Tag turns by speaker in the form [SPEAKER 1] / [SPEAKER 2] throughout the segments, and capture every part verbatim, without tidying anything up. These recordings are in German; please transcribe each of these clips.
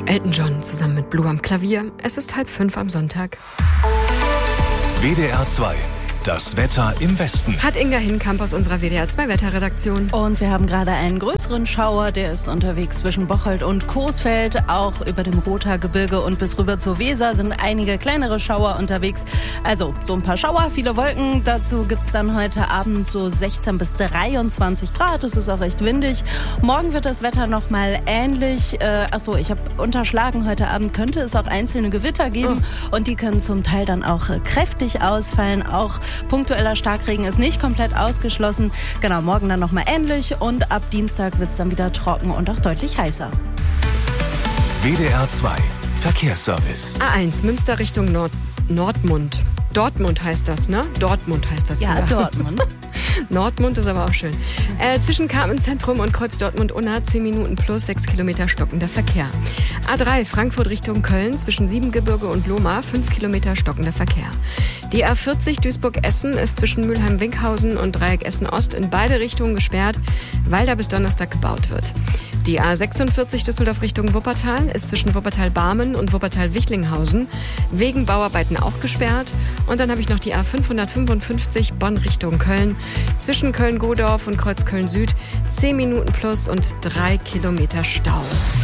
[SPEAKER 1] Elton John zusammen mit Blue am Klavier. Es ist halb fünf am Sonntag.
[SPEAKER 2] W D R zwei. Das Wetter im Westen.
[SPEAKER 1] Hat Inga Hinkamp aus unserer W D R zwei Wetterredaktion.
[SPEAKER 3] Und wir haben gerade einen größeren Schauer, der ist unterwegs zwischen Bocholt und Coesfeld. Auch über dem Rothaargebirge und bis rüber zur Weser sind einige kleinere Schauer unterwegs. Also so ein paar Schauer, viele Wolken. Dazu gibt's dann heute Abend so sechzehn bis dreiundzwanzig Grad. Es ist auch recht windig. Morgen wird das Wetter nochmal ähnlich. Äh, achso, ich habe unterschlagen, heute Abend könnte es auch einzelne Gewitter geben. Oh. Und die können zum Teil dann auch äh, kräftig ausfallen. Auch punktueller Starkregen ist nicht komplett ausgeschlossen. Genau, morgen dann nochmal ähnlich und ab Dienstag wird es dann wieder trocken und auch deutlich heißer.
[SPEAKER 2] W D R zwei Verkehrsservice.
[SPEAKER 1] A eins, Münster Richtung Nord- Nordmund. Dortmund heißt das, ne? Dortmund heißt das.
[SPEAKER 3] Ja,
[SPEAKER 1] wieder.
[SPEAKER 3] Dortmund.
[SPEAKER 1] Nordmund ist aber auch schön. Äh, zwischen Carmen-Zentrum und Kreuz Dortmund-Unna zehn Minuten plus sechs Kilometer stockender Verkehr. A drei, Frankfurt Richtung Köln, zwischen Siebengebirge und Lohmar fünf Kilometer stockender Verkehr. Die A vierzig Duisburg-Essen ist zwischen Mülheim-Winkhausen und Dreieck Essen-Ost in beide Richtungen gesperrt, weil da bis Donnerstag gebaut wird. Die A sechsundvierzig Düsseldorf Richtung Wuppertal ist zwischen Wuppertal-Barmen und Wuppertal-Wichlinghausen wegen Bauarbeiten auch gesperrt. Und dann habe ich noch die A fünfhundertfünfundfünfzig Bonn Richtung Köln, zwischen Köln-Godorf und Kreuz Köln-Süd zehn Minuten plus und drei Kilometer Stau.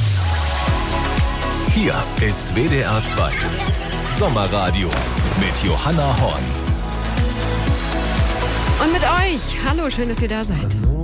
[SPEAKER 2] Hier ist W D R zwei Sommerradio mit Johanna Horn.
[SPEAKER 1] Und mit euch. Hallo, schön, dass ihr da seid.